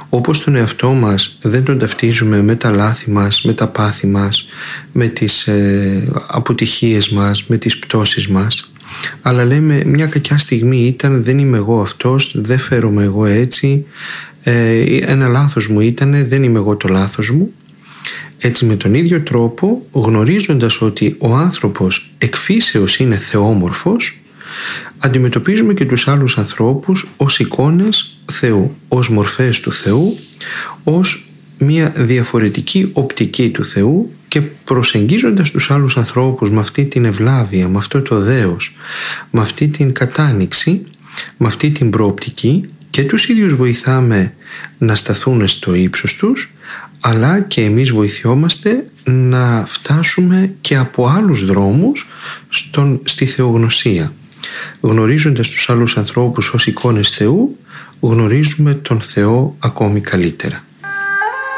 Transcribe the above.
Όπως τον εαυτό μας δεν τον ταυτίζουμε με τα λάθη μας, με τα πάθη μας, με τις αποτυχίες μας, με τις πτώσεις μας, αλλά λέμε μια κακιά στιγμή ήταν, δεν είμαι εγώ αυτός, δεν φέρομαι εγώ έτσι, ένα λάθος μου ήτανε, δεν είμαι εγώ το λάθος μου. Έτσι με τον ίδιο τρόπο, γνωρίζοντας ότι ο άνθρωπος εκ φύσεως είναι θεόμορφος, αντιμετωπίζουμε και τους άλλους ανθρώπους ως εικόνες Θεού, ως μορφές του Θεού, ως μια διαφορετική οπτική του Θεού, και προσεγγίζοντας τους άλλους ανθρώπους με αυτή την ευλάβεια, με αυτό το δέος, με αυτή την κατάνοιξη, με αυτή την προοπτική, και τους ίδιους βοηθάμε να σταθούν στο ύψος τους, αλλά και εμείς βοηθιόμαστε να φτάσουμε και από άλλους δρόμους στη θεογνωσία. Γνωρίζοντας τους άλλους ανθρώπους ως εικόνες Θεού, γνωρίζουμε τον Θεό ακόμη καλύτερα.